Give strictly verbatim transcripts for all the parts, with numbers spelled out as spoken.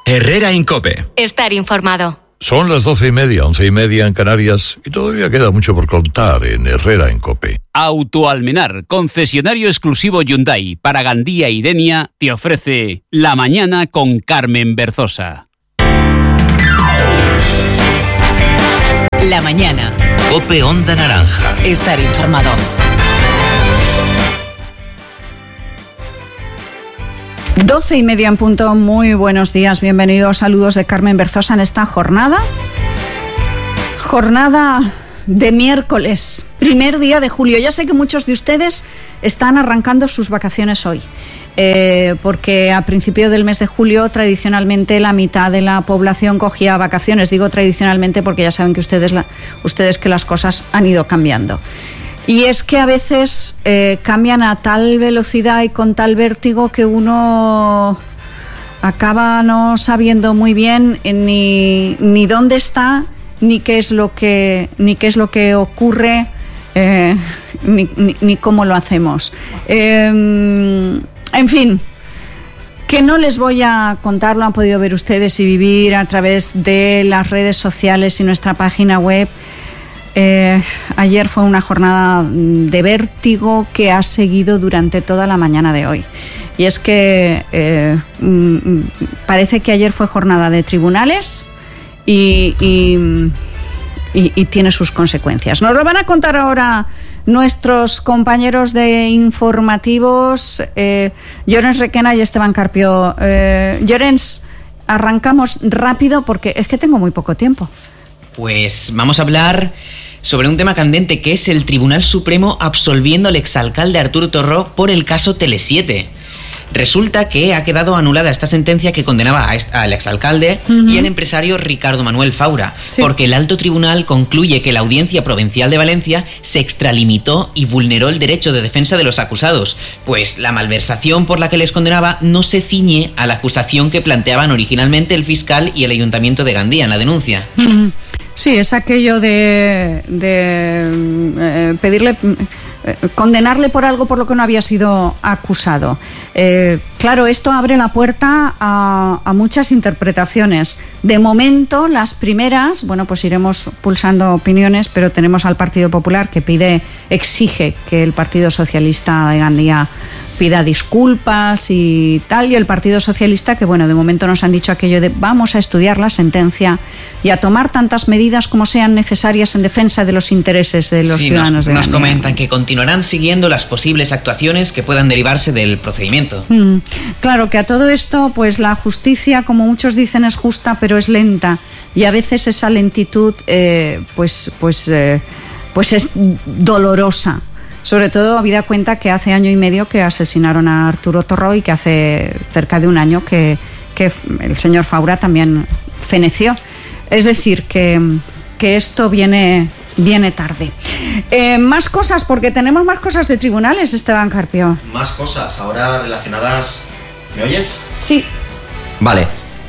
Herrera en COPE. Estar informado. Son las doce y media, once y media en Canarias y todavía queda mucho por contar en Herrera en COPE. Autoalmenar, concesionario exclusivo Hyundai para Gandía y Denia, te ofrece La Mañana con Carmen Berzosa. La Mañana. COPE Onda Naranja. Estar informado. Doce y media en punto, muy buenos días, bienvenidos, saludos de Carmen Berzosa en esta jornada, jornada de miércoles, primer día de julio. Ya sé que muchos de ustedes están arrancando sus vacaciones hoy, eh, porque a principio del mes de julio tradicionalmente la mitad de la población cogía vacaciones. Digo tradicionalmente porque ya saben que ustedes, la, ustedes que las cosas han ido cambiando. Y es que a veces eh, cambian a tal velocidad y con tal vértigo que uno acaba no sabiendo muy bien ni, ni dónde está, ni qué es lo que, ni qué es lo que ocurre, eh, ni, ni, ni cómo lo hacemos. Eh, en fin, que no les voy a contar, lo han podido ver ustedes y vivir a través de las redes sociales y nuestra página web. Eh, ayer fue una jornada de vértigo que ha seguido durante toda la mañana de hoy. Y es que eh, mm, parece que ayer fue jornada de tribunales y, y, y, y tiene sus consecuencias. Nos lo van a contar ahora nuestros compañeros de informativos, eh, Llorens Requena y Esteban Carpio. Eh, Llorens, arrancamos rápido porque es que tengo muy poco tiempo. Pues vamos a hablar sobre un tema candente que es el Tribunal Supremo absolviendo al exalcalde Arturo Torró por el caso Tele siete. Resulta que ha quedado anulada esta sentencia que condenaba a est- al exalcalde uh-huh. y al empresario Ricardo Manuel Faura, sí. porque el alto tribunal concluye que la Audiencia Provincial de Valencia se extralimitó y vulneró el derecho de defensa de los acusados, pues la malversación por la que les condenaba no se ciñe a la acusación que planteaban originalmente el fiscal y el Ayuntamiento de Gandía en la denuncia. Uh-huh. Sí, es aquello de, de eh, pedirle, eh, condenarle por algo por lo que no había sido acusado. Eh, claro, esto abre la puerta a, a muchas interpretaciones. De momento, las primeras, bueno, pues iremos pulsando opiniones, pero tenemos al Partido Popular que pide, exige que el Partido Socialista de Gandía pida disculpas y tal, y el Partido Socialista que, bueno, de momento nos han dicho aquello de vamos a estudiar la sentencia y a tomar tantas medidas como sean necesarias en defensa de los intereses de los sí, ciudadanos nos, de nos Gandía. comentan que continuarán siguiendo las posibles actuaciones que puedan derivarse del procedimiento. Mm, claro que a todo esto, pues la justicia, como muchos dicen, es justa, pero es lenta, y a veces esa lentitud, eh, pues, pues, eh, pues es dolorosa. Sobre todo habida cuenta que hace año y medio que asesinaron a Arturo Torró y que hace cerca de un año que, que el señor Faura también feneció. Es decir, que, que esto viene, viene tarde. Eh, más cosas, porque tenemos más cosas de tribunales, Esteban Carpio. Más cosas, ahora relacionadas... ¿Me oyes? Sí. Vale.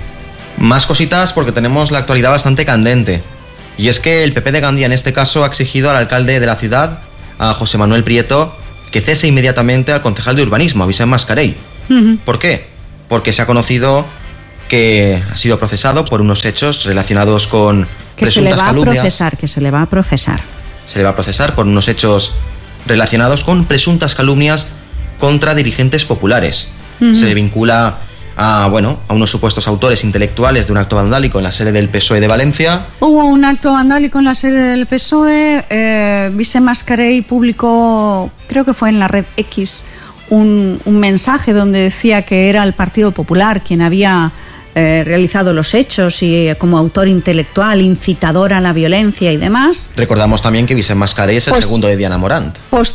Más cositas porque tenemos la actualidad bastante candente. Y es que el P P de Gandía en este caso ha exigido al alcalde de la ciudad, a José Manuel Prieto, que cese inmediatamente al concejal de urbanismo, a Vicent Mascarell. Uh-huh. ¿Por qué? Porque se ha conocido que ha sido procesado por unos hechos relacionados con que presuntas se le va calumnias. a procesar, que se le va a procesar. Se le va a procesar por unos hechos relacionados con presuntas calumnias contra dirigentes populares. Uh-huh. Se le vincula a, bueno, a unos supuestos autores intelectuales de un acto vandálico en la sede del P S O E de Valencia. Hubo un acto vandálico en la sede del P S O E. Eh, Vicent Mascarell publicó, creo que fue en la red X, un, un mensaje donde decía que era el Partido Popular quien había eh, realizado los hechos y eh, como autor intelectual, incitador a la violencia y demás. Recordamos también que Vicent Mascarell es el Post- segundo de Diana Morant.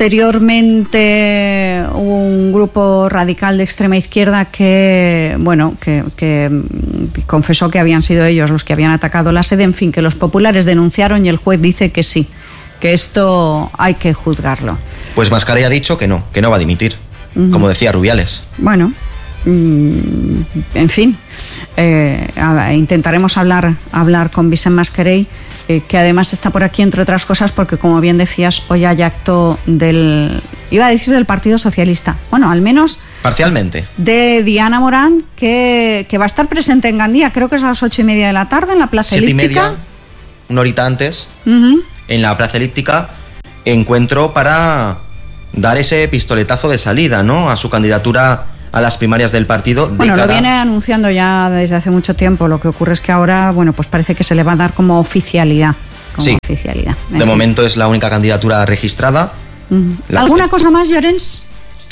Posteriormente hubo un grupo radical de extrema izquierda que, bueno, que, que confesó que habían sido ellos los que habían atacado la sede. En fin, que los populares denunciaron y el juez dice que sí, que esto hay que juzgarlo. Pues Mascarell ha dicho que no, que no va a dimitir, uh-huh. como decía Rubiales. Bueno, en fin, eh, intentaremos hablar, hablar con Vicent Mascarell, eh, que además está por aquí, entre otras cosas, porque como bien decías, hoy hay acto del iba a decir del Partido Socialista, bueno, al menos parcialmente, de Diana Morán, que, que va a estar presente en Gandía, creo que es a las ocho y media de la tarde en la Plaza Siete Elíptica. y media, una horita antes, uh-huh. en la Plaza Elíptica, encuentro para dar ese pistoletazo de salida, ¿no?, a su candidatura a las primarias del partido. De bueno, cara... lo viene anunciando ya desde hace mucho tiempo. Lo que ocurre es que ahora, bueno, pues parece que se le va a dar como oficialidad. Como sí. oficialidad. De fin. momento es la única candidatura registrada. Uh-huh. La... ¿Alguna cosa más, Llorens?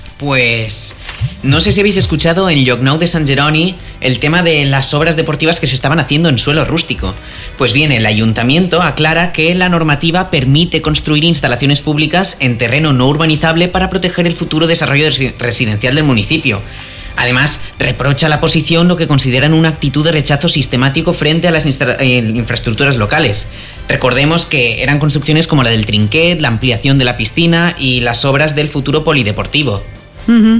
Pues no sé si habéis escuchado en Llocnou de Sant Jeroni el tema de las obras deportivas que se estaban haciendo en suelo rústico. Pues bien, el ayuntamiento aclara que la normativa permite construir instalaciones públicas en terreno no urbanizable para proteger el futuro desarrollo residencial del municipio. Además, reprocha a la oposición lo que consideran una actitud de rechazo sistemático frente a las instra- eh, infraestructuras locales. Recordemos que eran construcciones como la del Trinquet, la ampliación de la piscina y las obras del futuro polideportivo. Uh-huh.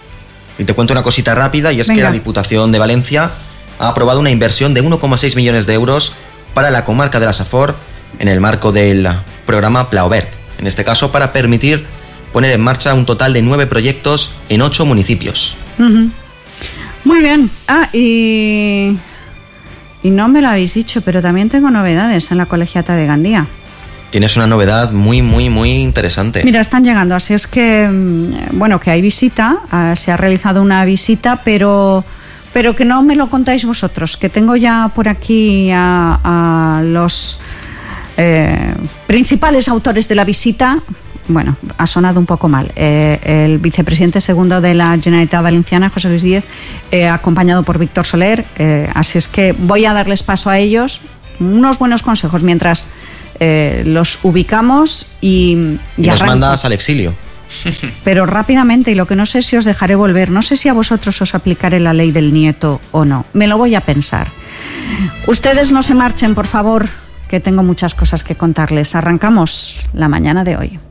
Y te cuento una cosita rápida, y es Venga. que la Diputación de Valencia ha aprobado una inversión de uno coma seis millones de euros para la comarca de la Safor en el marco del programa Plaobert. En este caso, para permitir poner en marcha un total de nueve proyectos en ocho municipios. Uh-huh. Muy bien. Ah, y... y no me lo habéis dicho, pero también tengo novedades en la colegiata de Gandía. Tienes una novedad muy, muy, muy interesante. Mira, están llegando, así es que, bueno, que hay visita, uh, se ha realizado una visita, pero, pero que no me lo contáis vosotros, que tengo ya por aquí a, a los eh, principales autores de la visita. Bueno, ha sonado un poco mal. Eh, el vicepresidente segundo de la Generalitat Valenciana, José Luis Díez, eh, acompañado por Víctor Soler, eh, así es que voy a darles paso a ellos, unos buenos consejos mientras eh, los ubicamos y, y, y nos arranco. mandas al exilio. Pero rápidamente, y lo que no sé si os dejaré volver, no sé si a vosotros os aplicaré la ley del nieto o no, me lo voy a pensar. Ustedes no se marchen, por favor, que tengo muchas cosas que contarles. Arrancamos la mañana de hoy.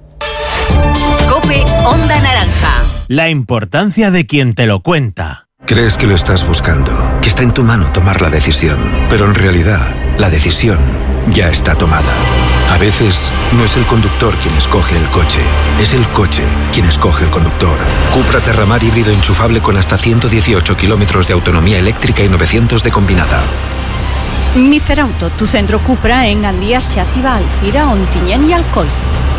COPE Onda Naranja. La importancia de quien te lo cuenta. Crees que lo estás buscando, que está en tu mano tomar la decisión, pero en realidad la decisión ya está tomada. A veces no es el conductor quien escoge el coche, es el coche quien escoge el conductor. Cupra Terramar híbrido enchufable con hasta ciento dieciocho kilómetros de autonomía eléctrica y novecientos de combinada. Mi Ferauto, tu centro Cupra en Gandía, Xàtiva, Alcira, Ontinyent y Alcoi.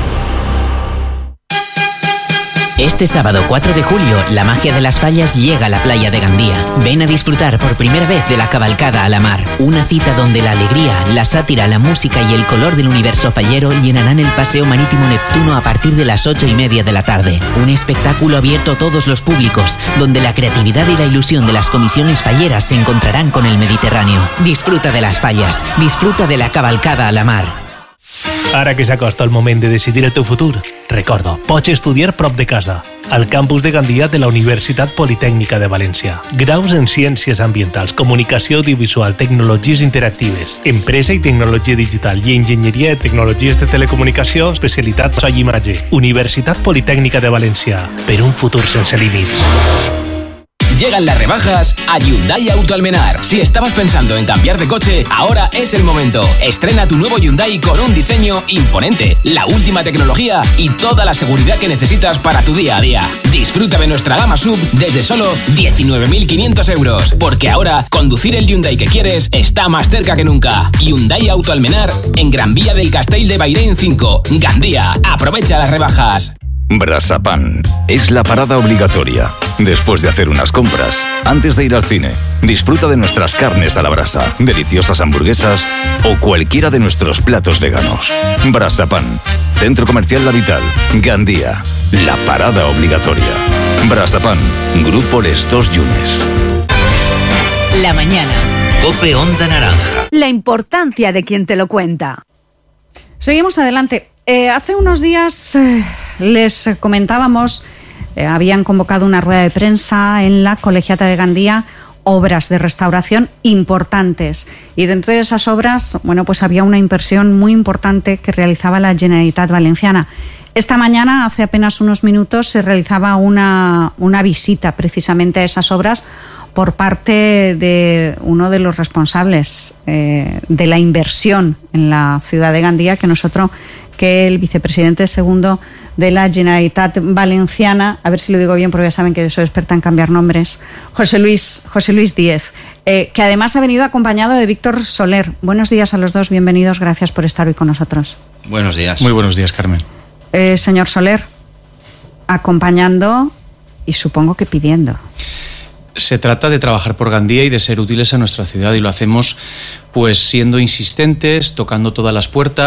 Este sábado cuatro de julio, la magia de las fallas llega a la playa de Gandía. Ven a disfrutar por primera vez de la cabalgada a la mar. Una cita donde la alegría, la sátira, la música y el color del universo fallero llenarán el paseo marítimo Neptuno a partir de las ocho y media de la tarde. Un espectáculo abierto a todos los públicos, donde la creatividad y la ilusión de las comisiones falleras se encontrarán con el Mediterráneo. Disfruta de las fallas, disfruta de la cabalcada a la mar. Ara que s'acosta el moment de decidir el teu futur, recorda, pots estudiar prop de casa, al campus de Gandia de la Universitat Politècnica de València. Graus en Ciències Ambientals, Comunicació Audiovisual, Tecnologies Interactives, Empresa i Tecnologia Digital i Enginyeria de Tecnologies de Telecomunicació, especialitats so i imatge. Universitat Politècnica de València, per un futur sense límits. Llegan las rebajas a Hyundai Auto Almenar. Si estabas pensando en cambiar de coche, ahora es el momento. Estrena tu nuevo Hyundai con un diseño imponente, la última tecnología y toda la seguridad que necesitas para tu día a día. Disfruta de nuestra gama sub desde solo diecinueve mil quinientos euros, porque ahora conducir el Hyundai que quieres está más cerca que nunca. Hyundai Auto Almenar en Gran Vía del Castell de Bairén cinco, Gandía. Aprovecha las rebajas. Brasapan es la parada obligatoria. Después de hacer unas compras, antes de ir al cine, disfruta de nuestras carnes a la brasa, deliciosas hamburguesas o cualquiera de nuestros platos veganos. Brasapan, Centro Comercial La Vital, Gandía, la parada obligatoria. Brasapan, Grupo Les Dos Llunes. La mañana. COPE Onda Naranja. La importancia de quien te lo cuenta. Seguimos adelante. Eh, hace unos días eh, les comentábamos, eh, habían convocado una rueda de prensa en la Colegiata de Gandía, obras de restauración importantes. Y dentro de esas obras, bueno, pues había una inversión muy importante que realizaba la Generalitat Valenciana. Esta mañana, hace apenas unos minutos, se realizaba una, una visita precisamente a esas obras por parte de uno de los responsables eh, de la inversión en la ciudad de Gandía, que nosotros, que el vicepresidente segundo de la Generalitat Valenciana, a ver si lo digo bien porque ya saben que yo soy experta en cambiar nombres, José Luis, José Luis Díez, eh, que además ha venido acompañado de Víctor Soler. Buenos días a los dos, bienvenidos, gracias por estar hoy con nosotros. Buenos días. Muy buenos días, Carmen. Eh, señor Soler, acompañando y supongo que pidiendo. Se trata de trabajar por Gandía y de ser útiles a nuestra ciudad, y lo hacemos pues siendo insistentes, tocando todas las puertas.